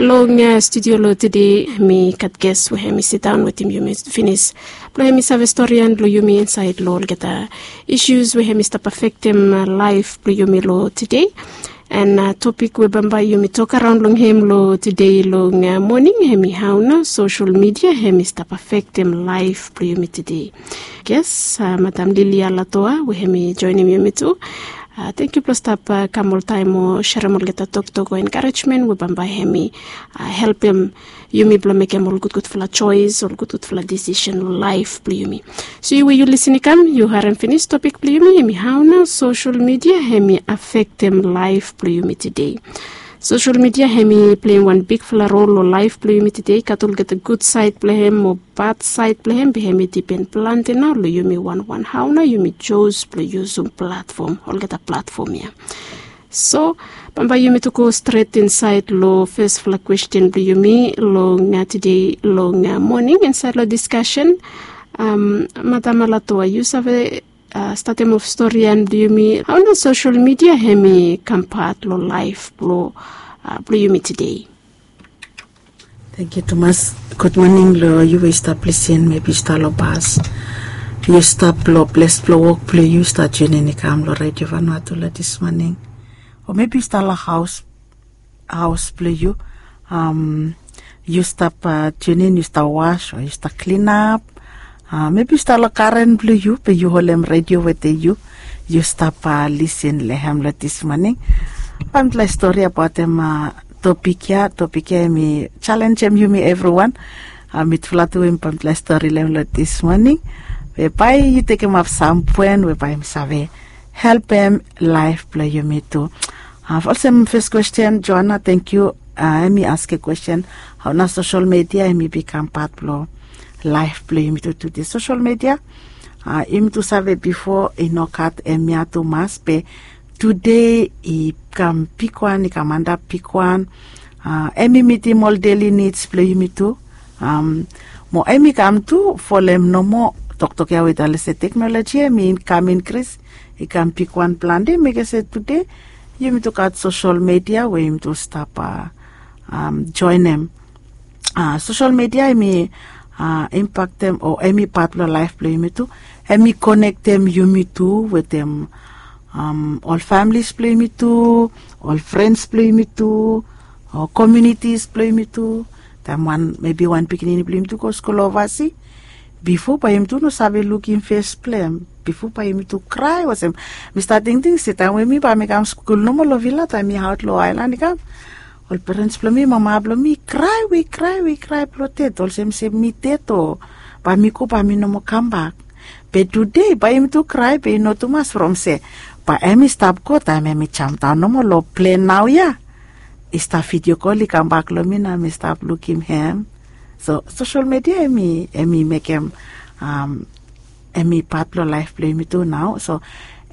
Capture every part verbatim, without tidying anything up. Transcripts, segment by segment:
Long uh, studio lo today, me cat guess we me sit down with him, you may finish. Lo me have a story and lo you me inside lo get uh, issues we me stop affect him uh, life lo you me lo today. And uh, topic we bamba you me talk around long him lo today long uh, morning hemi how no social media hemi stop affect him life lo you me today. Yes, uh, Madam Lilia Latoa we me join him you me too. Uh, thank you plus tap uh, kamol time o share mol geta talk talk encouragement we bamba hemi uh, help him you me blo make him all good good for a choice or good good for a decision life play me so you you listen come you haven't finished topic play me hemi how now social media hemi affect them life play me today. Social media hemi playing one big full role or life play me today katul get a good side play him or bad side play him be hemi depend planting now lo you me one one how now you me choose play use some platform or get a platform here. So bamba you me to go straight inside lo first full question play you me long uh, today long uh, morning inside lo discussion um Madam Latoa you have a Uh, starting of story and do you me how no social media hemi compared lo life lo uh, you me today. Thank you Thomas. Good morning lo you will start listening maybe start lo bus you stop lo bless lo work play you start tuning in come lo radio Vanuatu this morning or maybe start la house house play you um you stop uh, tuning you start wash or you start clean up. Uh, maybe start la current blue you, but you hold them radio with the you. You stop uh, listen lehem let this morning. I'm like story about them uh, topic ya topic ya me challenge them you me everyone. Uh, mit flatu im pam like story lehem let this morning. We buy you take him up some point we buy him save help him life play you me too. Uh, also first question Joanna thank you. Uh, me ask a question how na social media me become part blow. Life play me to the social media. Uh, im to save before inokat emia to maspe. Today I kam pikwan, I kamanda pikwan. Uh, emi miti mol daily needs play me too. Um, mo emi kam tu folem no mo tok tok ya with alese technology. Mi kam increase. I kam pikwan plan de. Me say today you me to cut social media we im to stop uh, um, join them. Uh, social media me. Uh, impact them or any part of life play me too. Any connect them you me too with them. Um, all families play me too. All friends play me too. Or communities play me too. Then one maybe one beginning play me too go school oversee. Before by him too no sabe looking face play. Before by him to cry was him. Me starting things sit and with me by me come school no more villa time me out low island come. All parents blo me, mama blo me, cry, we cry, we cry, protect. All same say me teto, but me ko pa me no mo come back. But today, by him to cry, but no too much from say, but I me stop ko time me cham down no more lo play now ya. Is stop video call he come back lo me na me stop looking him. So social media me, me make him um, me part lo life play me too now. So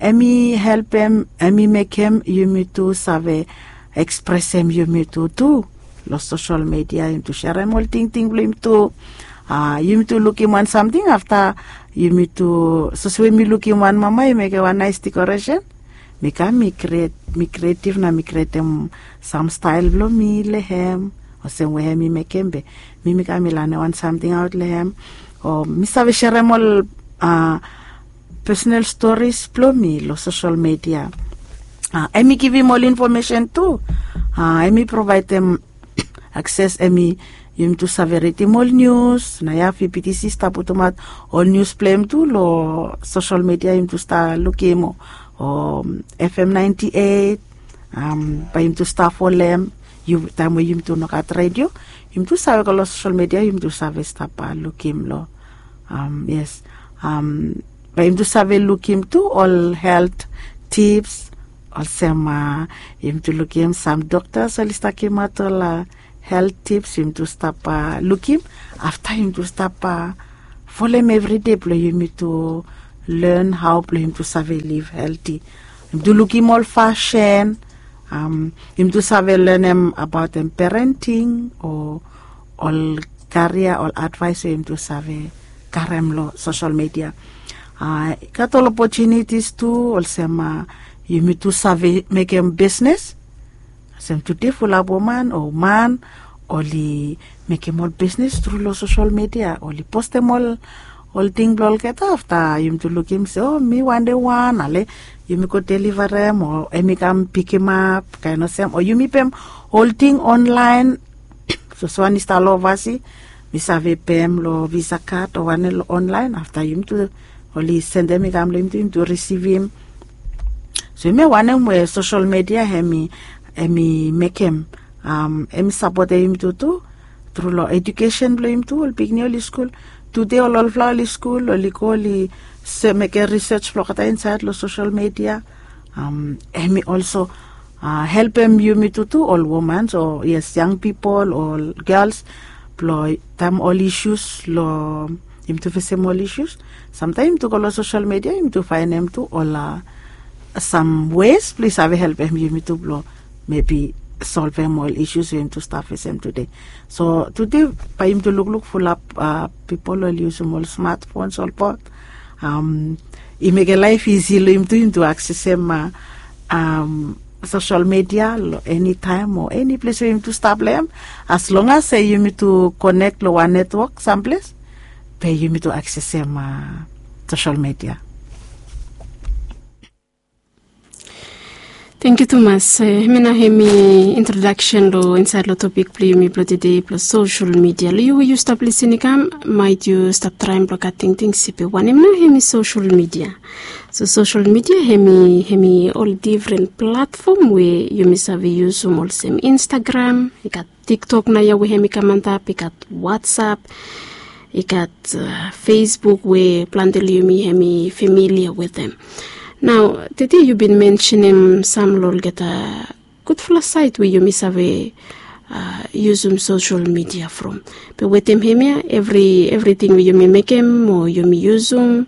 me help him, me make him you me too save. Express him you me to do lo social media him to share him all thing thing him to uh you me to look him on something after you me to so so when me look him one mama you make a one nice decoration me can me create me creative na me create him some style blo me le him or same way me make him be me me can me learn one something out le him or me save share him all uh personal stories blo me lo social media. Uh, I me give him all information too. Uh, I me provide them access. I me him to severity all news. Na ya P T C sta putomat all news play him too. Lo social media him to start looking mo. Um, F M ninety-eight. Um, by him to start for them. You time we him to knock at radio. Him to save ko lo social media him to save stop uh, look him lo. Um, yes. Um, by him to save look him too all health tips. Also, uh, him to look him some doctors all start him at all uh, health tips him to stop uh, look him after him to stop uh, follow him every day play him to learn how play him to survey live healthy him to look him all fashion um him to survey learn him about him parenting or all career or advice him to survey karem lo social media uh got all opportunities too also uh, you need to survey make him business. Some today full of woman or man oli make him all business through lo social media, oli post them all all thing blol get after you to look him say, oh me one day one ale you me go deliver them or me come pick him up kind of same or you me pem whole thing online so so one install ovasi mi save pem lo visa card or one lo online after you to only send them come him to him to receive him so me one him where social media hemi hemi make him um hemi support him to to through lo education blo him to all big new school today all all flower school oli koli se make a research flow kata inside lo social media um hemi also uh, help him you me to to all women so yes young people or girls ploy them all issues lo him to face all issues sometimes to go lo social media him to find him to all uh, some ways please have help him you me to blow maybe solve him all issues him to start with him today so today by him to look look full up uh, people all use all smartphones all part um he make a life easy him to him to access him uh, um social media anytime or any place for him to start him as long as say you me to connect lo one network someplace pay you me to access him uh, social media. Thank you, Thomas. Mina hemi introduction lo inside lo topic play me bloody day plus social media. Lo you you stop listening kam might you stop trying block cutting things sipe one him na hemi social media. So social media hemi hemi all different platform where you miss have use all same Instagram, you got TikTok na ya we hemi kamanta, you got WhatsApp, you got uh, Facebook where plantel you me hemi familiar with them. Now, today you've been mentioning some lol get a good full site where you miss have a uh, use some social media from. But with him here, every everything where you may make him or you may use them,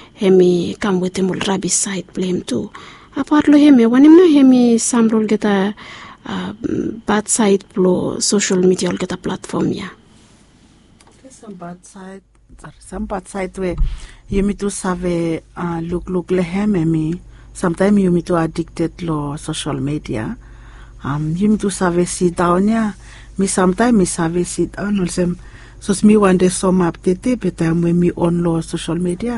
he come with him all rabbi site blame too. Apart lo him, when him na him some lol get a uh, bad site blow social media all get a platform yeah. Some bad site. Some bad side where you me to save uh, look look lehem me sometimes you me to addicted lo social media um you me to save sit down ya me sometimes me save sit down also so me one day some update but time when me on lo social media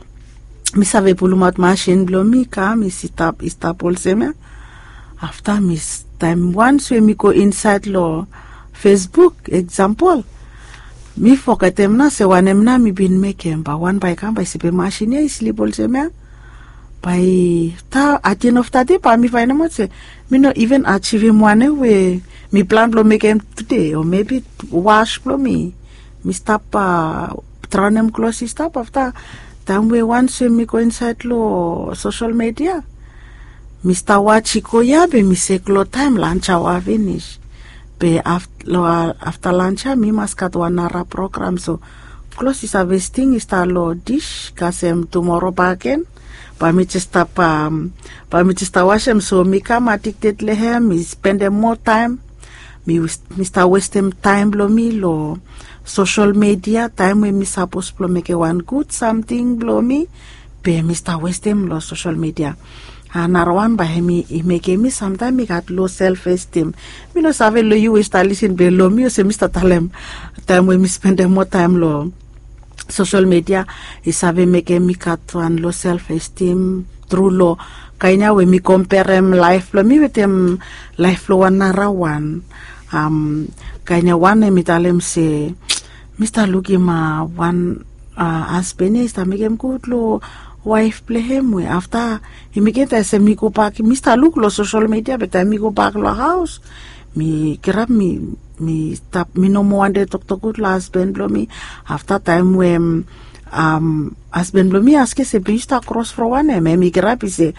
me save pulumat machine blow me ka me sit up stop also me after me time once when me go inside lo Facebook example mi forgetem na se wanem na mi bin makem ba one by kam by sipe machine is libol se me by ta at the end of the day pa mi find mo se mi no even achieve one we mi plan blo makem today or maybe wash blo me mi stop uh, tranem close stop after time we once mi go inside lo social media mi sta watch ko ya be mi se klo time lunch hour finish be after after lunch mi mas kat wanara program so close is harvesting is ta lo dish kasem tomorrow backen pa mi chesta pa pa mi chesta washem so mi come addicted lehem mi spend more time mi mi sta waste time lo mi lo social media time when mi suppose lo make one good something lo mi be mi sta waste them lo social media. Another one by me, he make me sometimes me got low self-esteem. Me no save lo you start listen be lo me se Mister Talem time when me spend more time lo social media he save make me got one low self-esteem through lo kainya when me compare him life lo me with him life lo one nara one um kainya one me talem say Mister Lugima one uh, husband is to make him good lo wife play him we after he make it as a me go back Mister Look lo social media but I me go back lo house me grab me me stop me no more and talk to good husband blow me after time when um husband blow me ask se be start cross for one me me grab say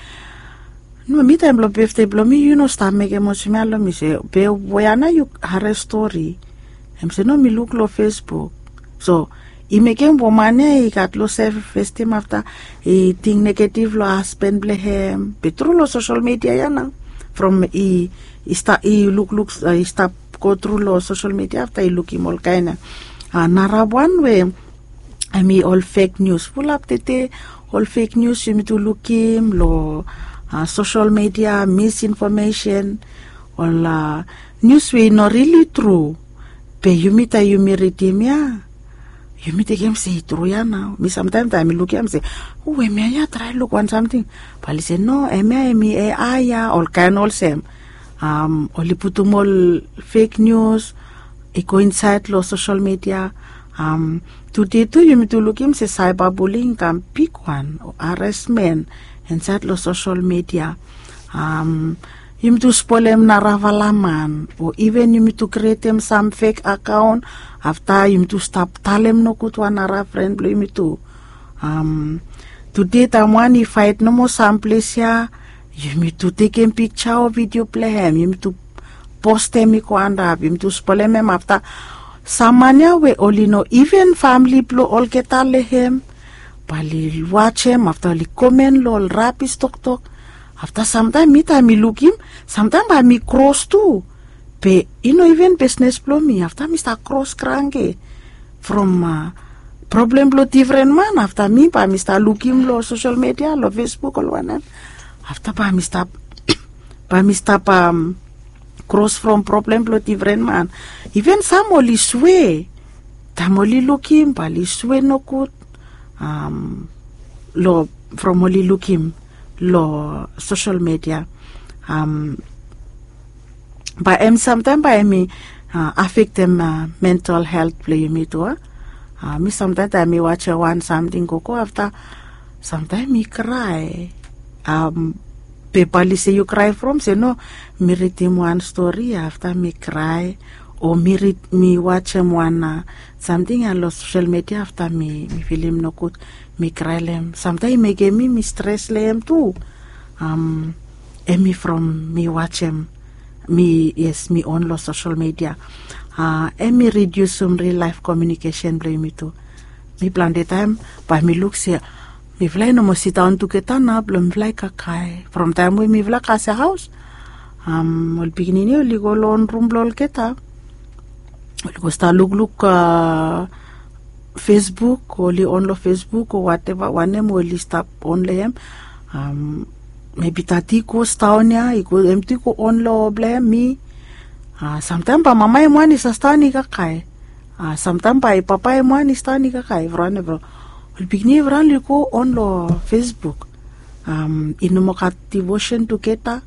no me time blow birthday blow me you know start make emotional lo me say be where na you her story him say no me look lo Facebook so he make him woman he got low self-esteem after he think negative lo husband blame him but through lo social media ya na from he he start he look looks uh, he start go through lo social media after he look him all kind uh, nara one way I mean all fake news full up tete all fake news you need to look him lo uh, social media misinformation all uh, news we not really true pe yumi ta yumi redeem ya yumi te kem say true ya now me sometimes I me look him say oh me ya try look one something pali say no eme me e aya all can all same um oli putumol fake news e coincide lo social media um today too yumi to look him say cyberbullying can pick one or harassment inside lo social media um you to spoil them naravalaman or even you to create them some fake account after you to stop tell them no good one nara friend blame me too um today time one if fight no more some place here you me to take a picture or video play him you me to post them ko anda you me to spoil them after samanya we only know even family blow all get all him pali watch him after li comment lol rapis tok tok after sometime me time me look him sometimes I me cross too pe you know even business blow me after me start cross cranky from uh, problem blow different man after me pa me start look him lo social media lo Facebook or one after pa me stop pa me stop um, cross from problem blow different man even some only swear tam only look him pa li swear no good um lo from only look him lo social media um but um, sometimes by me uh, affect them uh, mental health play me too uh, me sometimes I me watch a one something go go after sometimes me cry um people say you cry from say no me read him one story after me cry or me read me watch him one uh, something on social media after me me feel him no good me cry them sometimes me give me me stress them too um and me from me watch him me yes me on lo social media uh and me reduce some real life communication blame me too me plan the time by me look say me fly no mo sit down to get an up me fly kakai from time we me fly casa house um ol pignini ol go lon room lol keta ol go sta look look uh, Facebook or on lo Facebook or whatever one mo list up on them um maybe tati ko staunia iko empty ko on lo blame me uh, sometimes pa mama mo ni sa stani ka kai uh, sometimes pa papa mo ni stani ka kai vrane bro ul bigni vran ko on lo Facebook um ino mo kat devotion to keta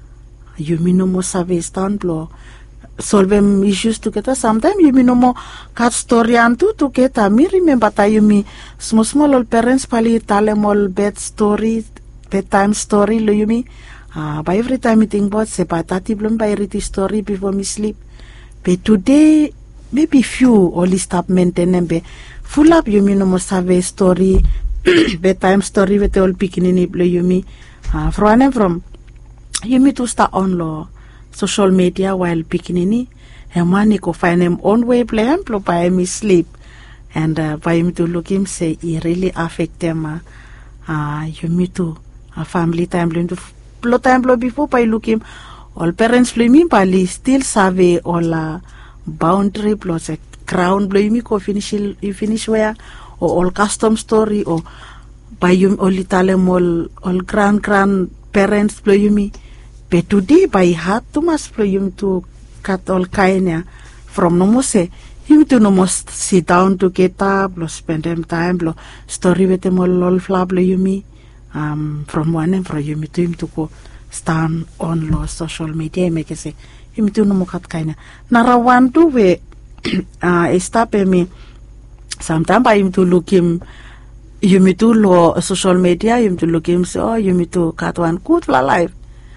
you mino mo save stand lo solve issues to keta sometimes you mino mo kat story antu to keta me remember ta you me small small all parents pali tale mol bed story bedtime story lo you me uh, by every time I think about sepatati blum by read story before me sleep but today maybe few only stop maintaining be full up you me no must have a story bedtime story with all pikinini lo you me uh, from and from you me to start on lo social media while pikinini and money go find him on way play him by me sleep and uh, by me to look him say it really affect them uh, uh, you me too a family time blame to blow time blow before by look him all parents blame me pali still save all uh, boundary plus a crown blame me ko finish you finish where or all custom story or by you only tell them all all grand grand parents blame me but today by heart too much for you to cut all kind from no more say you to no must sit down to get up blow spend them time blow story with them all all flab blame me um from one and from you me to him to go stand on lo social media make say him to no mo kat kaina narawan to we uh stop me sometimes by him to look him you me to lo social media him to look him so you me to cut one good for life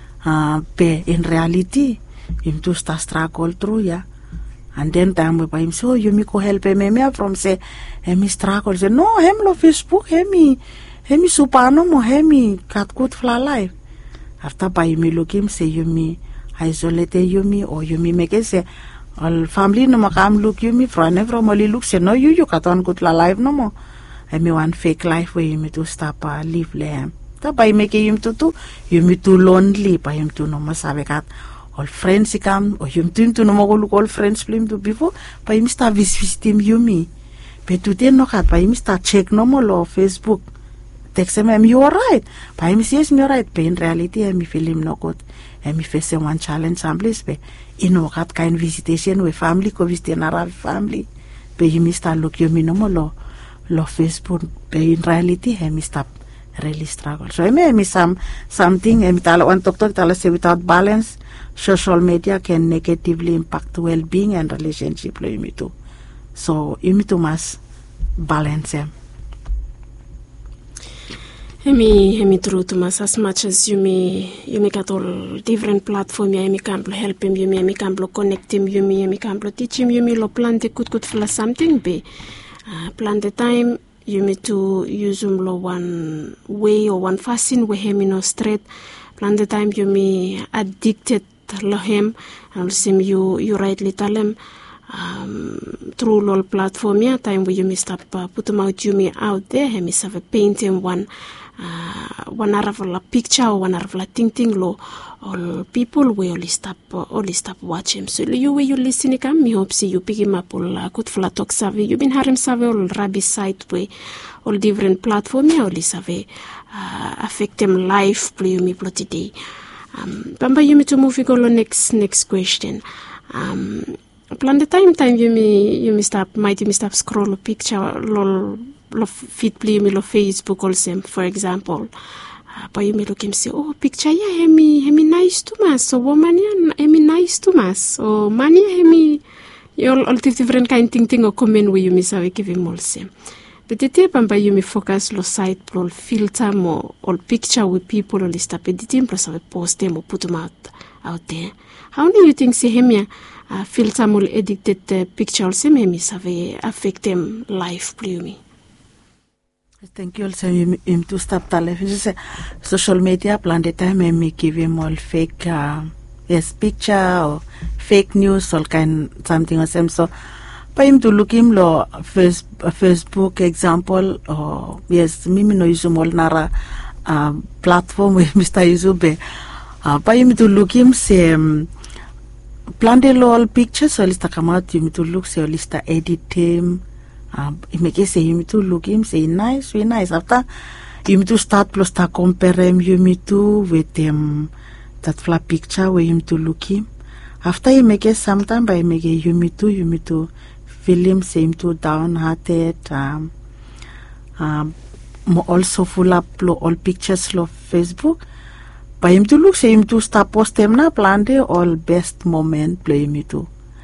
uh be in reality him to start struggle through ya and then time we by him so you me ko help me me from say him struggle say no him lo Facebook him hemi supano mo hemi kat good fla life after by me look him say you me isolate you me or you me make say all family no makam look you me from never only look say no you you kat on good fla life no more hemi one fake life where you me to stop uh, live lem ta by make him to to you me too lonely by him to no masabe kat all friends come or you to to no mo look all friends film to before by him start visit him you me but today no kat by him start check no more lo Facebook text him, you are right. By him says me right, but in reality, I feel him no good. emi face one challenge amblis be ino kat kain visitation we family ko visit na family be yumi sta look yumi no lo lo Facebook be in reality emi stop really struggle. So emi emi some something emi tala one talk talk tala say without balance social media can negatively impact well-being and relationship lo yumi too. So yumi too must balance them. Hemi hemi true Thomas, as much as you may you make at all different platform ya you can help him, you may you can connect him, you may you can teach him, you may lo plan the good good for something be uh, plan the time you may to use him lo one way or one fashion we him no straight plan the time you may addicted lo him and sim you you rightly tell him um through lol platform ya time where you may stop uh, put them out you may out there him is have a painting one uh, one of a picture or one of a ting ting lo all people will only stop uh, only stop watch him so you way you listen come me hope see you pick him up all uh, good flat talk savvy you been harem savvy all rabbi site way all different platform ya only savvy uh, affect him life play you me plot today um bamba you me to move go next next question um plan the time time you me you me stop might you me stop scroll a picture lol lo feed play me lo Facebook also for example uh, but you me look him say oh picture yeah hemi hemi nice too mas so woman yeah hemi nice too mas so money hemi you all all different kind thing thing or comment where you me say give him also but the tip and by you me focus lo site pro filter mo all picture with people all stop editing plus have post them or put them out out there how do you think say him yeah uh, filter mo edited uh, picture also maybe have affect them life play me. Thank you also him to stop television social media plan the time and me give him all fake uh, yes picture or fake news all kind something or same so for him to look him lo face, uh, Facebook example or yes mimi no use all nara uh, platform with Mister Yuzube uh, for him to look him say um, plan the all pictures so lista come out him to look say lista edit him Um, he make say him to look him say nice, very nice. After him to start plus to compare him you me too with him that flat picture where him to look him. After he make it sometime by make it you me too, you me too feel him say him too downhearted. Um, um, also full up all pictures of Facebook. By him to look say him to start post him na plan the all best moment play me too.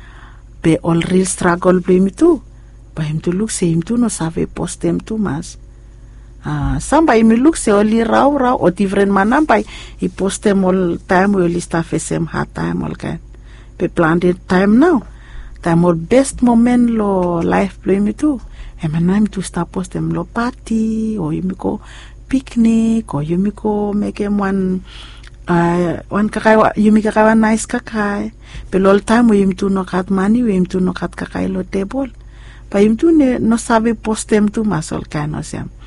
Be all real struggle play me too. By him to look say him to no save post them too much. Uh, some by me look say only raw raw or different manam by he post them all time we only stuff same hard time all kind. Be planned time now. Time all best moment lo life play me too. And my name to start post them lo party or you me go picnic or you me go make him one uh one kakai you me kakai one nice kakai. But all time we him to no cut money we him to no cut kakai lo table. Pa him tu ne no sabe post them tu masol kind of them.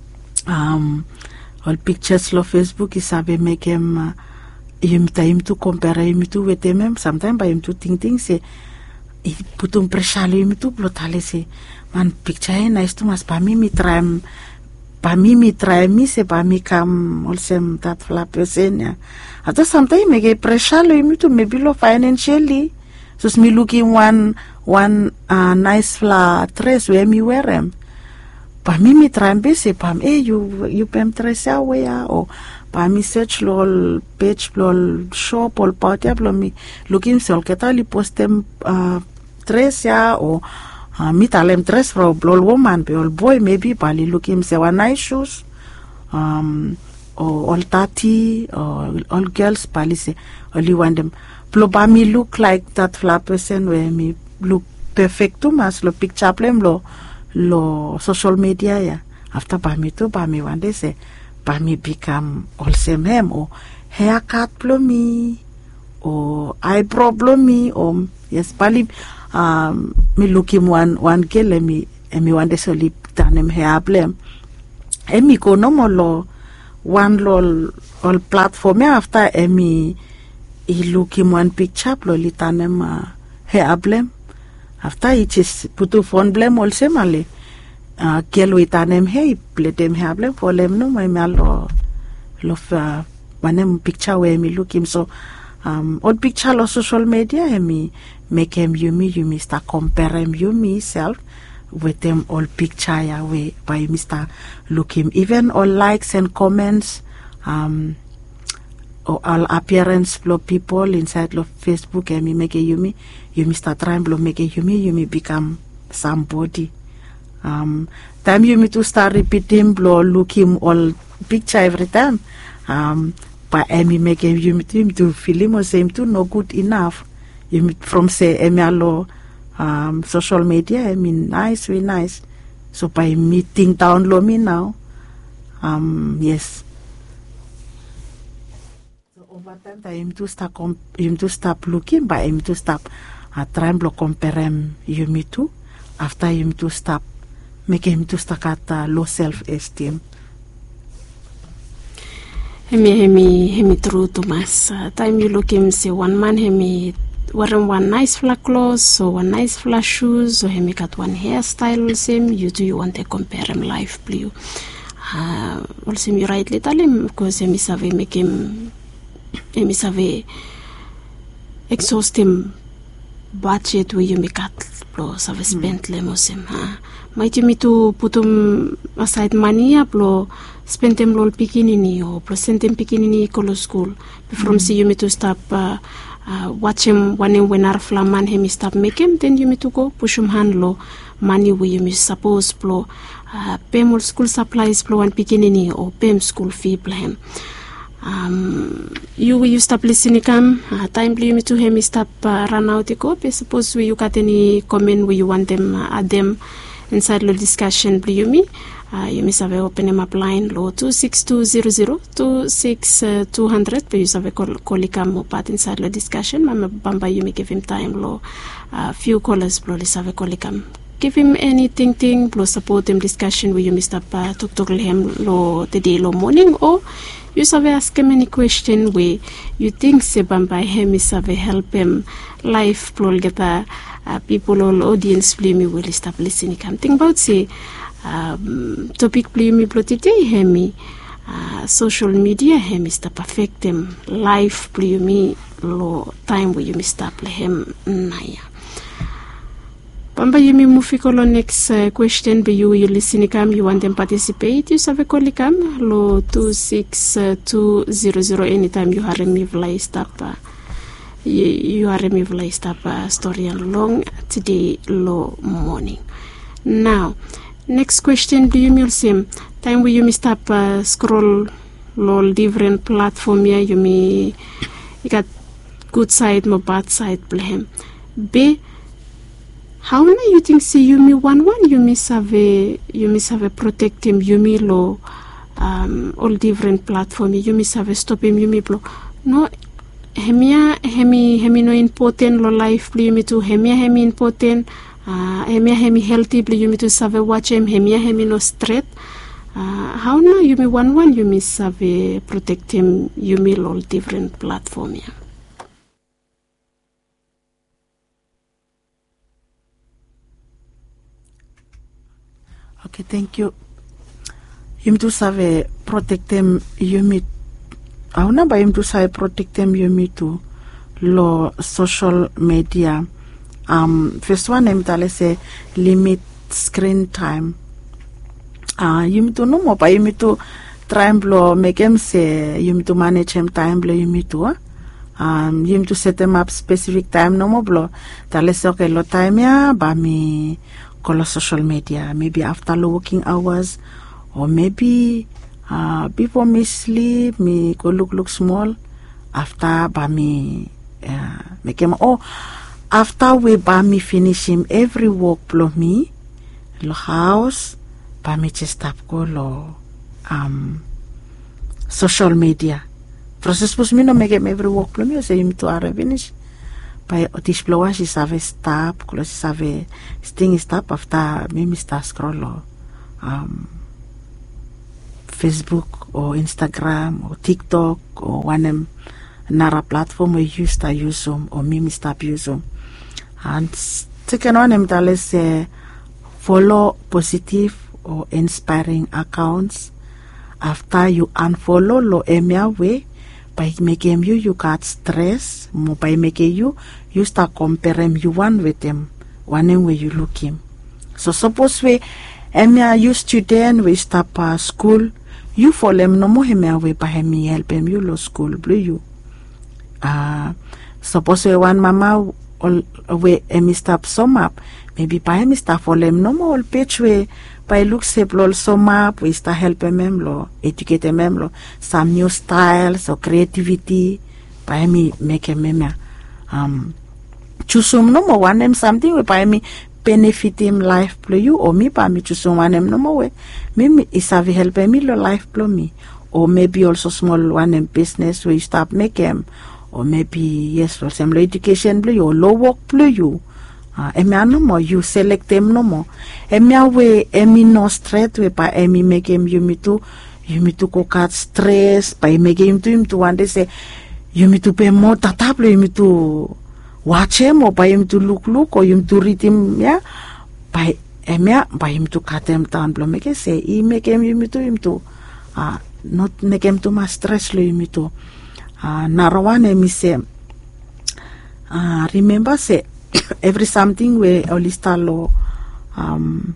Um, all pictures lo Facebook he sabe make him uh, him time to compare him to with him. Sometimes by him to think things say he put um pressure him to blotale say man picture he nice tu mas pa mi mi try pa mi mi try mi se pa mi kam also that flap person ya. Ata sometimes make pressure him to maybe lo financially. So me looking one one uh, nice flower dress where me wear them. Pa mi mi try and say pam eh you you pem dress away or pa mi search lol page lol shop or party lo mi looking so ketali post them uh, dress ya or uh, mi talem dress for lol woman be all boy maybe pali looking say one nice shoes um or all thirty or all girls pali say only one them. Ploba me look like that flat person where me look perfect too much lo picture plem lo lo social media ya. After pa me too pa me one day say pa me become all same him or haircut plo me or eyebrow plo me or yes pali um me look him one one girl and me and me one day so lip done him hair blem. And me go no more lo one lo all platform after and me he look him one picture ploli tanem uh, hair blem after he just put to phone blem also male uh, girl with tanem hair play them hair blem for them no my malo lo uh, manem picture where me look him so um old picture lo social media hemi make him yumi yumi start compare him yumi self with them all picture ya way by Mister look him even all likes and comments um or all appearance flow people inside of Facebook and me make a yumi yumi start trying to make a yumi yumi become somebody um time yumi to start repeating blow look him all picture every time um but Emi make him yumi to feel him or same to no good enough yumi from say Emi allo um social media I mean nice very nice so by meeting down low me now um yes over time him to start comp- him to stop looking but him to stop uh, trying to compare him yumi too after him to stop make him to start at uh, low self-esteem. Hemi hemi hemi true Thomas. Uh, time you look him say one man hemi wearing one nice flat clothes or one nice flat shoes or hemi got one hairstyle will same you do you want to compare him life blue. Uh, will seem you rightly tell him because hemi save make him hemi save exhaust him budget where you make cut blow save spend mm. lemos him. Uh, might you me to put him aside money up blow spend him lol pikinini or present him pikinini color school from mm. see you me to stop uh, uh, watch him when him when our flaman him stop make him then you me to go push him hand low money where you me suppose blow uh, pay more school supplies blow and pikinini or pay him school fee blow him. Um, you you stop listening come uh, time blue me to him stop uh, run out the copy suppose we you got any comment where you want them uh, add them inside the discussion blue me uh, you miss have open him up line low two six two zero zero two six two hundred but you have call call come part inside the discussion mama bamba you may give him time low uh, few callers blow this have call come give him anything thing blow support him discussion where you miss up uh, talk to him low the day low morning or you have ask him any question where you think se bamba him is have help him life blow get a uh, people all audience play me will stop listening come think about say um, topic play me blow today hemi uh, social media hemi stop affect him life play me low time where you stop play him naya Bamba you me move call next uh, question be you you listen come you want them participate you have a call come low two six two zero zero anytime you have me fly stop uh, you, you are me fly stop uh, story and long today low morning. Now next question do you mean same time where you me stop uh, scroll low different platform here you me you got good side no bad side blame be how many you think see you me one one you miss have a you miss have a protect him you me low um all different platform you miss have a stop him you me blow no hemia hemi hemi no important lo life you me to hemia hemi important uh hemia hemi healthy you me to have a watch him hemia hemi no straight uh how no you me one one you miss have a protect him you me all different platform yeah. Okay, thank you. Him to save protect them you meet. How number him to save protect them you meet to law social media. Um, first one him tell say limit screen time. Ah, uh, you meet to no more, but you meet to try and blow make him say you meet to manage him time blow you meet to. Uh? Um, you meet to set them up specific time no more blow. Tell say okay, lo time ya, ba me. Call social media maybe after low working hours or maybe uh, before me sleep me go look look small after by me uh, make him oh after we by me finish him every work blow me lo house by me just stop go lo um social media process pos me no make him every work blow me o say him to are finish by this blower she have stop close have sting stop after me start scroll um Facebook or Instagram or TikTok or one another platform we used to use them or me stop use them and second one em tell us uh, follow positive or inspiring accounts after you unfollow lo emia way by making you you got stress, mo by making you you start comparing you one with them, one way you look him. So suppose we emia you student we stop uh, school, you follow him no more him way by him help him you lo school blue you. Uh suppose we one mama all we emi stop sum up, maybe by him start follow him no more page way by look simple sum up we start help him lo educate him lo some new styles or creativity by me make him um choose no more one him something we by me benefit him life blow you or me by me choose one him no more way me is have help me lo life blow me, or maybe also small one him business we start make him, or maybe yes for some education blow you or low work blow you. Uh, emi no more you select them no more. Emi awe emi no straight way by emi make him you me to you me to go cut stress by make him to him to one day say you me to pay more tatable you me to watch him or by him to look look or him to read him yeah by emi by him to cut him down blow make say he make him you me to him to uh not make him too much stress lo you me to uh narawan emi say uh remember say every something we only start lo um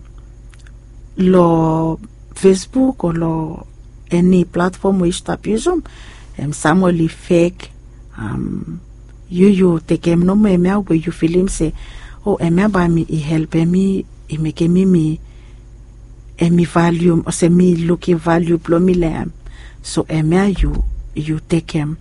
lo Facebook or lo any platform we start using um some only fake um you you take him no me where you feel him say oh em by me he help me he make me me me value or say me looking value blow me lamb so em you you take him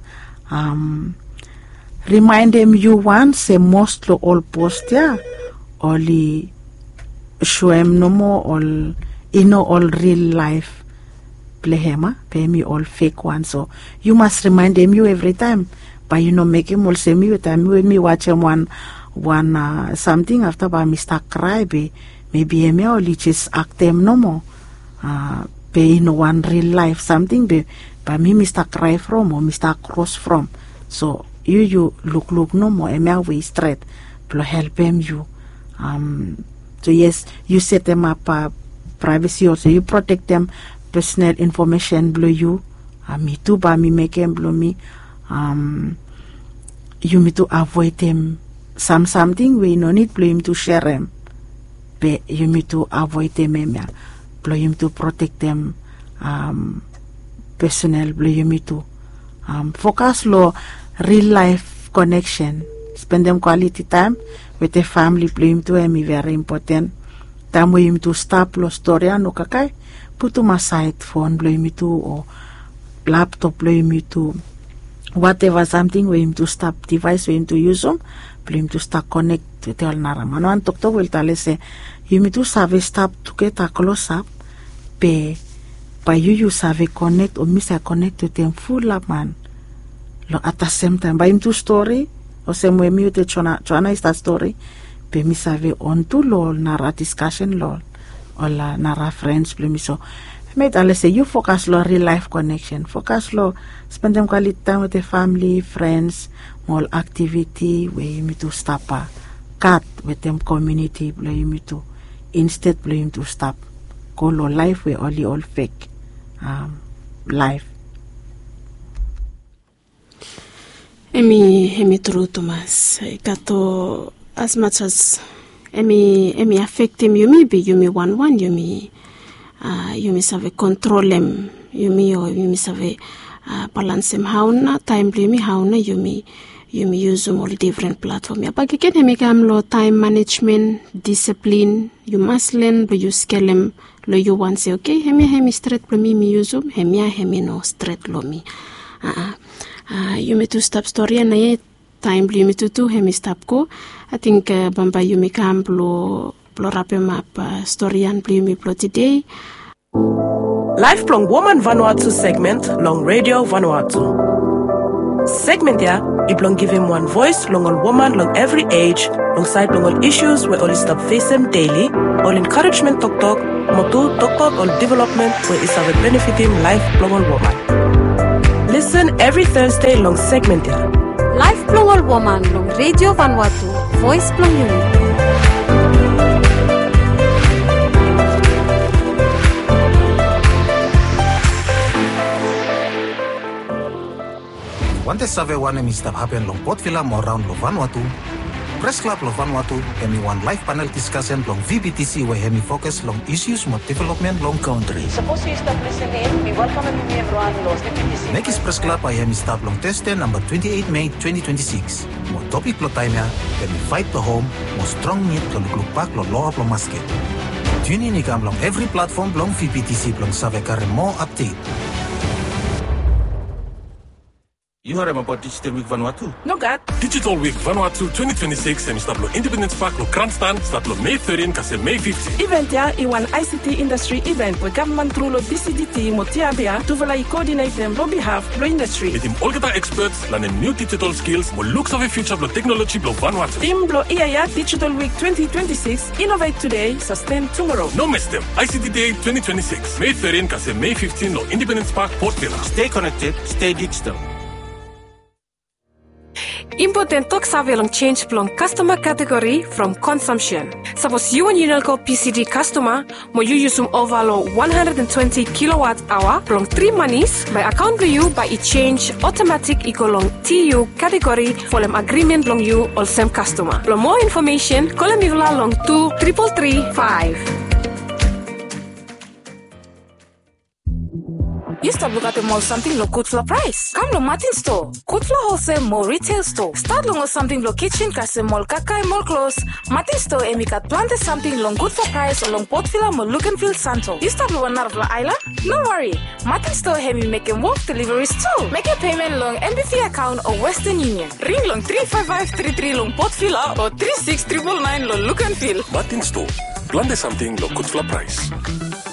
um remind him you want say most lo all post yeah only show him no more all you know all real life play him pay me all fake one, so you must remind him you every time but you know make him all say me with time when me watch him one one uh, something after by me start cry be maybe him only just act them no more uh pay no one real life something be by me me start cry from or me start cross from, so you you look look no more em way straight to help him you um so yes you set them up uh, privacy also you protect them personal information blow you uh, me too by me make him blow me um you me to avoid them some something we no need blow him to share them but you me to avoid them em blow him to protect them um personal blow you me to um focus lo real life connection, spend them quality time with the family play him to me very important time we him to stop lo story no kakai put to my side phone blow me to or laptop blow me to whatever something we him to stop device we him to use them blow him to start connect with all narama no antok to will tell say you me to save stop to get a close up pe by you you save connect or miss a connect with them full up man lo at the same time by him to story o se mwe mi te chona chona ista story pe mi save on to lo nara discussion lo o la nara friends ple mi so me tale say you focus lo real life connection, focus lo spend them quality time with the family friends more activity where you me to stop a cut with them community ple you me to instead ple you to stop go lo life we only all fake um life. Emi emi true Thomas. Kato as much as emi emi affect him, you may be you may one one you may uh you may have control him you may or you may have uh, balance him how na time you may how na you may you may use all different platform. Ya pag ikin hemi kam lo time management discipline you must learn lo you scale him lo you want say okay hemi hemi straight lo mi mi use hemi hemi no straight lo mi ah uh, Uh, you may to stop story and I time you may to do hemi stop ko I think uh, bamba you may come blow blow wrap him up uh, story and blue me blow today Lifelong Woman Vanuatu segment long radio Vanuatu segment ya it long give him one voice long all woman long every age long side long all issues where all stop face them daily all encouragement talk talk motu talk talk all development where is have a benefit him life long all woman. Listen every Thursday long segment ya. Life Plongal Woman long Radio Vanuatu, Voice Plongal. Wante save wane mi stap happen long Port Vila mo round lo Vanuatu. Press Club lo Vanuatu hemi one live panel discussion long V B T C where hemi focus long issues mo development long country. Suppose you start listening, we welcome everyone lo V B T C. Nekis Press Club ay hemi stap long teste number twenty-eight May twenty twenty-six. Mo topic lo time ya, hemi fight to home, mo strong need lo lukluk lo law lo masket. Tune in ikam long every platform long V B T C long save kare more update. You heard about Digital Week Vanuatu? No, God. Digital Week Vanuatu twenty twenty-six en staplo Independence Park lo Kranstan staplo May thirteenth kase May fifteenth. Event ya iwan I C T industry event where government through lo D C D T mo tiabia to vala I coordinate them on behalf lo industry. Met him olgeta experts learn new digital skills mo looks of a future blo technology blo Vanuatu. Team blo I A Y Digital Week twenty twenty-six innovate today, sustain tomorrow. No miss them. I C T Day twenty twenty-six May thirteenth kase May fifteenth lo Independence Park Port Vila. Stay connected, stay digital. Important talk sabi long change plong customer category from consumption. Suppose you and Unalco P C D customer, mo you use some overlo one hundred twenty kilowatt hour plong three monies by account to you by it change automatic equal long T U category for them agreement long you or same customer. For more information, call them long two triple three five. You stop look at the mall something lo good for price. Come lo Martin store. Good for wholesale mall retail store. Start long something lo kitchen kase mall kakai mall clothes. Martin store emikat plante something long good for price along Port Vila mo look and feel Santo. You stop lo one la island? No worry. Martin store hemi make a walk deliveries too. Make a payment long M B V account or Western Union. Ring long three five five three three long Port Vila or three six nine nine nine lo look and feel. Martin store. Plante something lo good for price.